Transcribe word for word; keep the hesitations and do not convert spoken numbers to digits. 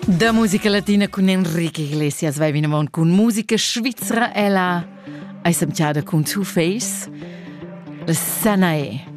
Da musica latina con Enrique Iglesias vai vinavon con musica svizzera ella ai samtiada con Two Face la Sanae.